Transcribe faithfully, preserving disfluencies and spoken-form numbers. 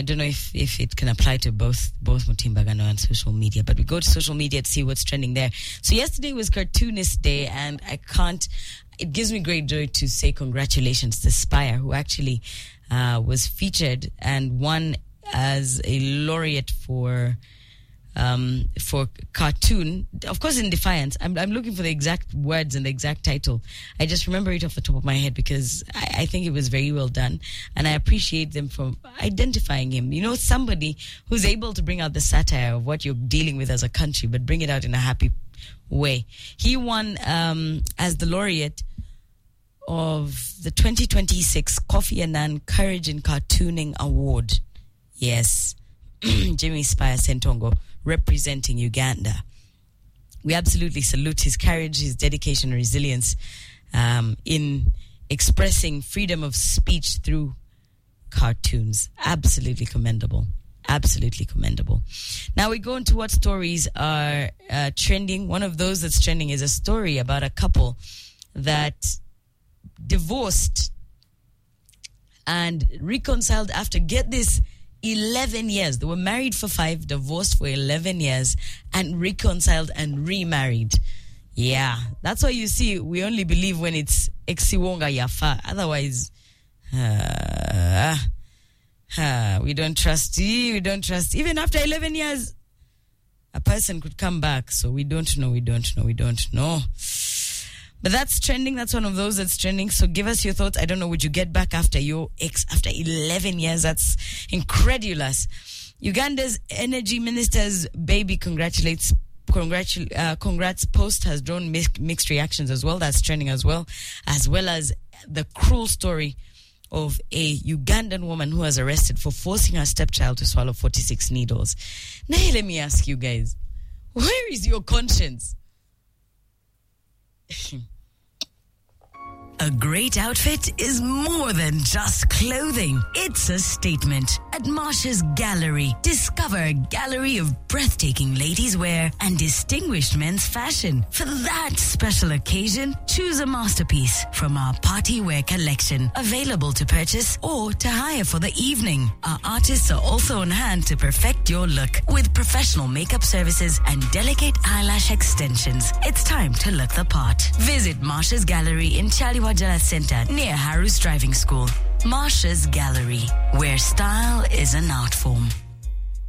don't know if, if it can apply to both both Mutimbagano and social media, but we go to social media to see what's trending there. So yesterday was Cartoonist Day, and I can't, it gives me great joy to say congratulations to Spire, who actually uh, was featured and won as a laureate for um, for cartoon. Of course, in Defiance. I'm, I'm looking for the exact words and the exact title. I just remember it off the top of my head because I, I think it was very well done, and I appreciate them for identifying him. You know, somebody who's able to bring out the satire of what you're dealing with as a country, but bring it out in a happy way. He won um, as the laureate of the twenty twenty-six Kofi Annan Courage in Cartooning Award. Yes, Jimmy Spire Sentongo, representing Uganda. We absolutely salute his courage, his dedication, and resilience um, in expressing freedom of speech through cartoons. Absolutely commendable. Absolutely commendable. Now we go into what stories are uh, trending. One of those that's trending is a story about a couple that divorced and reconciled after, get this, eleven years. They were married for five, divorced for eleven years, and reconciled and remarried. Yeah, that's why you see we only believe when it's exiwonga yafa. Otherwise, uh, uh, we don't trust you. We don't trust. Even after eleven years, a person could come back. So we don't know. We don't know. We don't know. But that's trending. That's one of those that's trending. So give us your thoughts. I don't know. Would you get back after your ex after eleven years? That's incredulous. Uganda's energy minister's baby congratulates, congratul, uh, congrats post has drawn mixed, mixed reactions as well. That's trending as well, as well as the cruel story of a Ugandan woman who was arrested for forcing her stepchild to swallow forty-six needles. Now, let me ask you guys, where is your conscience? A great outfit is more than just clothing. It's a statement. At Marsha's Gallery, discover a gallery of breathtaking ladies' wear and distinguished men's fashion. For that special occasion, choose a masterpiece from our party wear collection, available to purchase or to hire for the evening. Our artists are also on hand to perfect your look with professional makeup services and delicate eyelash extensions. It's time to look the part. Visit Marsha's Gallery in Chaliwa Jala Center near Harus Driving School. Marsha's Gallery, where style is an art form.